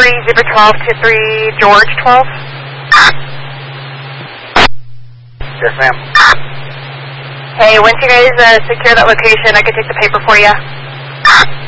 Zebra 12 to 3 George 12. Yes, ma'am. Hey, once you guys secure that location, I can take the paper for you.